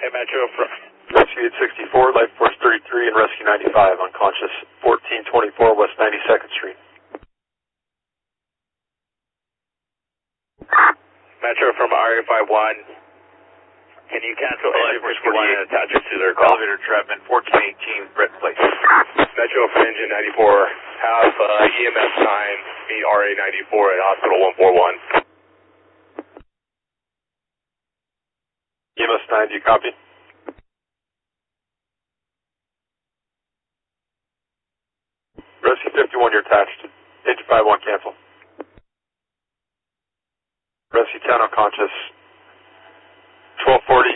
Hey, Metro from Rescue 864, Life Force 33, and Rescue 95, unconscious, 1424 West 92nd Street. Metro from RA51. Can you cancel engine 51 and attach it to their call? Elevator Trapman, 1418 Brett Place. Metro for engine 94. Have EMS 9 meet RA94 at Hospital 141. EMS 9, do you copy? Rescue 51, you're attached. Engine 51, cancel. Rescue 10, unconscious. 1240